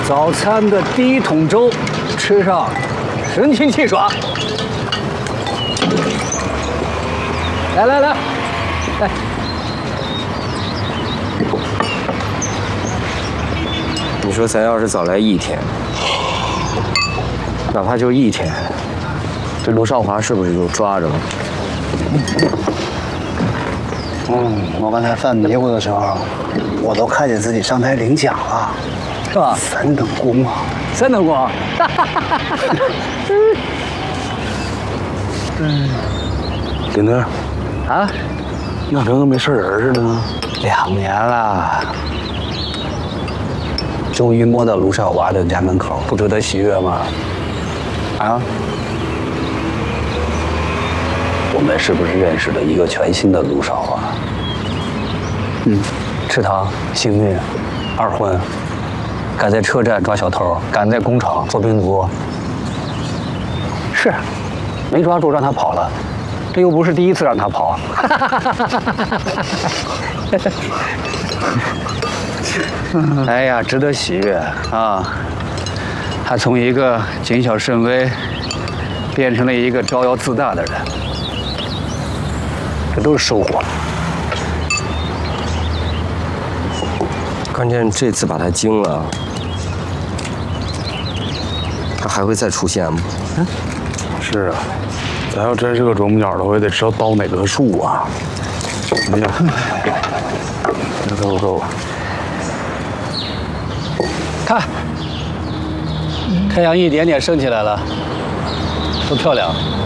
早餐的第一桶粥，吃上神清气爽。来，来。 你说咱要是早来一天，哪怕就一天，这卢少华是不是就抓着了？ 我刚才犯迷糊的时候，我都看见自己上台领奖了，是吧？3等功啊！3等功！ 丁德， 啊， 养成跟没事人似的呢。 2年了，终于摸到卢少华的家门口，不值得喜悦吗？啊？我们是不是认识了一个全新的卢少华？吃糖、幸运、二婚，敢在车站抓小偷，敢在工厂做兵卒。是，没抓住让他跑了，这又不是第一次让他跑。哎呀，值得喜悦啊！他从一个谨小慎微，变成了一个招摇自大的人，这都是收获。 关键这次把他惊了，他还会再出现吗？ 是啊，咱要真是个啄木鸟的，我也得知道刀哪棵树啊。哎呀，够。 看，太阳一点点升起来了，多漂亮！